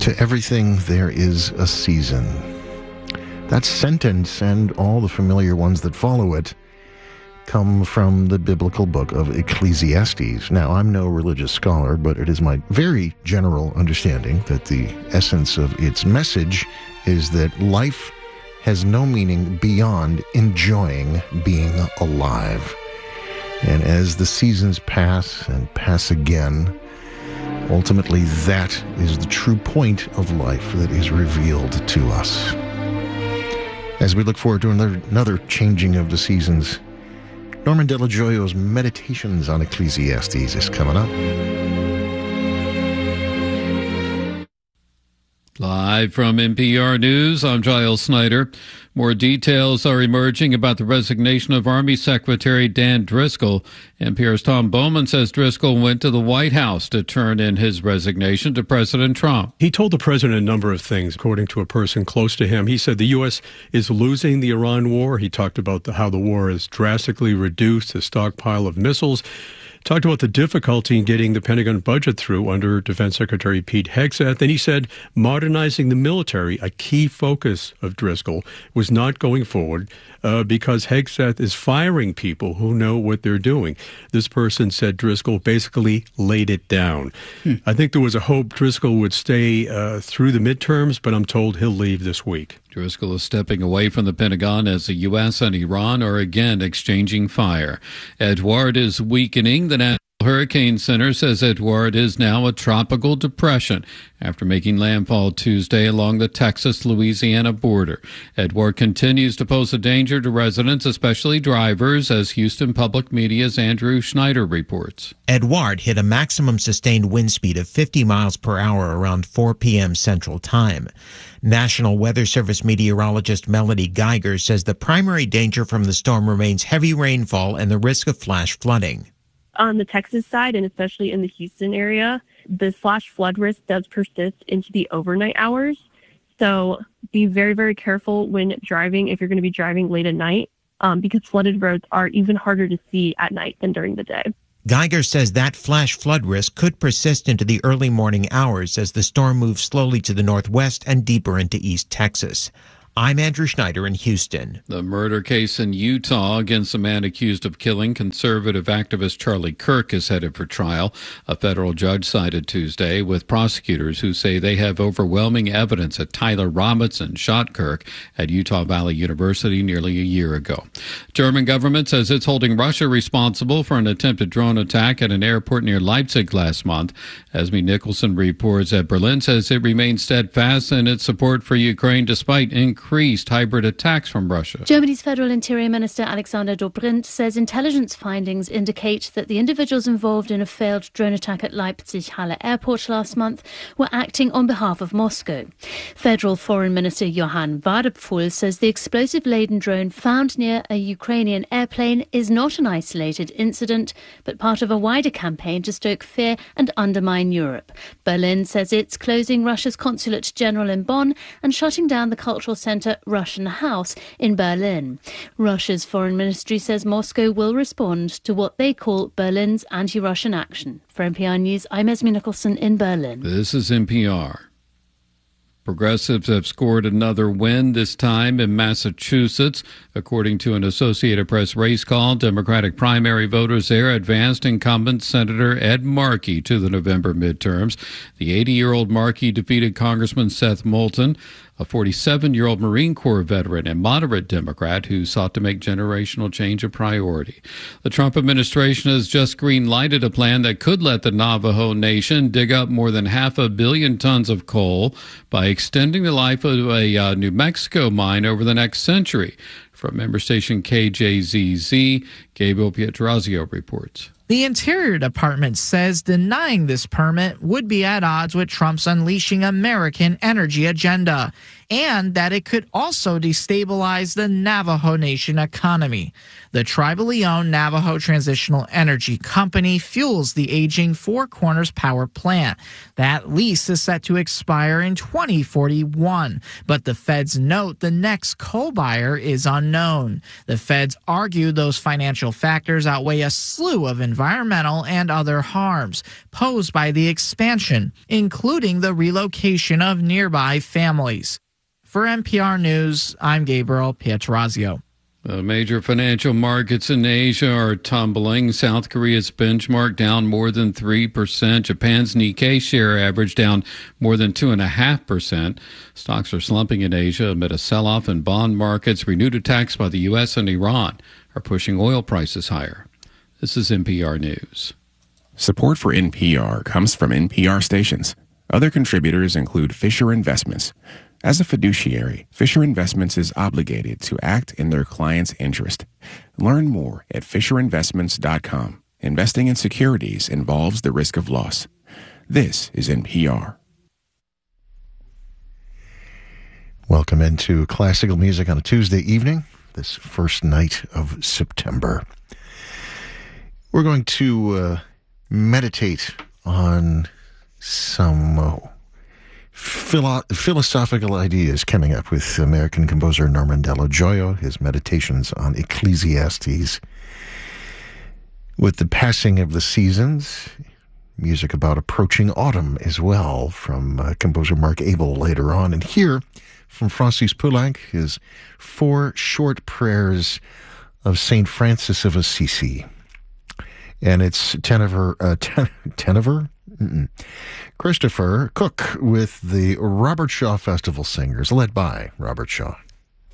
To everything there is a season. That sentence and all the familiar ones that follow it come from the biblical book of Ecclesiastes. Now, I'm no religious scholar, but it is my very general understanding that the essence of its message is that life has no meaning beyond enjoying being alive. And as the seasons pass and pass again, ultimately that is the true point of life that is revealed to us. As we look forward to another changing of the seasons, Norman Delagioio's Meditations on Ecclesiastes is coming up. Live from NPR News, I'm Giles Snyder. More details are emerging about the resignation of Army Secretary Dan Driscoll. NPR's Tom Bowman says Driscoll went to the White House to turn in his resignation to President Trump. He told the president a number of things, according to a person close to him. He said the U.S. is losing the Iran war. He talked about how the war has drastically reduced the stockpile of missiles. Talked about the difficulty in getting the Pentagon budget through under Defense Secretary Pete Hegseth. Then he said modernizing the military, a key focus of Driscoll, was not going forward because Hegseth is firing people who know what they're doing. This person said Driscoll basically laid it down. I think there was a hope Driscoll would stay through the midterms, but I'm told he'll leave this week. Driscoll is stepping away from the Pentagon as the U.S. and Iran are again exchanging fire. Edouard is weakening. The National Hurricane Center says Edouard is now a tropical depression after making landfall Tuesday along the Texas-Louisiana border. Edouard continues to pose a danger to residents, especially drivers, as Houston Public Media's Andrew Schneider reports. Edouard hit a maximum sustained wind speed of 50 miles per hour around 4 p.m. Central Time. National Weather Service meteorologist Melody Geiger says the primary danger from the storm remains heavy rainfall and the risk of flash flooding. On the Texas side, and especially in the Houston area, the flash flood risk does persist into the overnight hours. So be very, very careful when driving if you're going to be driving late at night, because flooded roads are even harder to see at night than during the day. Geiger says that flash flood risk could persist into the early morning hours as the storm moves slowly to the northwest and deeper into East Texas. I'm Andrew Schneider in Houston. The murder case in Utah against a man accused of killing conservative activist Charlie Kirk is headed for trial. A federal judge sided Tuesday with prosecutors who say they have overwhelming evidence that Tyler Robinson shot Kirk at Utah Valley University nearly a year ago. German government says it's holding Russia responsible for an attempted drone attack at an airport near Leipzig last month. Esme Nicholson reports that Berlin says it remains steadfast in its support for Ukraine despite increased hybrid attacks from Russia. Germany's Federal Interior Minister Alexander Dobrindt says intelligence findings indicate that the individuals involved in a failed drone attack at Leipzig-Halle Airport last month were acting on behalf of Moscow. Federal Foreign Minister Johann Wadephul says the explosive-laden drone found near a Ukrainian airplane is not an isolated incident, but part of a wider campaign to stoke fear and undermine Europe. Berlin says it's closing Russia's consulate general in Bonn and shutting down the cultural centre Russian House in Berlin. Russia's foreign ministry says Moscow will respond to what they call Berlin's anti-Russian action. For NPR News, I'm Esme Nicholson in Berlin. This is NPR. Progressives have scored another win, this time in Massachusetts. According to an Associated Press race call, Democratic primary voters there advanced incumbent Senator Ed Markey to the November midterms. The 80-year-old Markey defeated Congressman Seth Moulton, a 47-year-old Marine Corps veteran and moderate Democrat who sought to make generational change a priority. The Trump administration has just green-lighted a plan that could let the Navajo Nation dig up more than 500 million tons of coal by extending the life of a New Mexico mine over the next century. From member station KJZZ, Gabriel Pietrazio reports. The Interior Department says denying this permit would be at odds with Trump's unleashing American energy agenda, and that it could also destabilize the Navajo Nation economy. The tribally owned Navajo Transitional Energy Company fuels the aging Four Corners Power Plant. That lease is set to expire in 2041, but the feds note the next coal buyer is unknown. The feds argue those financial factors outweigh a slew of environmental and other harms posed by the expansion, including the relocation of nearby families. For NPR News, I'm Gabriel Pietrorazio. The major financial markets in Asia are tumbling. South Korea's benchmark down more than 3%. Japan's Nikkei share average down more than 2.5%. Stocks are slumping in Asia amid a sell-off in bond markets. Renewed attacks by the U.S. and Iran are pushing oil prices higher. This is NPR News. Support for NPR comes from NPR stations. Other contributors include Fisher Investments. As a fiduciary, Fisher Investments is obligated to act in their client's interest. Learn more at FisherInvestments.com. Investing in securities involves the risk of loss. This is NPR. Welcome into classical music on a Tuesday evening, this first night of September. We're going to meditate on some philosophical ideas coming up with American composer Norman Dello Joio, his meditations on Ecclesiastes. With the passing of the seasons, music about approaching autumn as well from composer Mark Abel later on. And here, from Francis Poulenc, his 4 short prayers of St. Francis of Assisi. And it's tenor Christopher Cook with the Robert Shaw Festival Singers, led by Robert Shaw.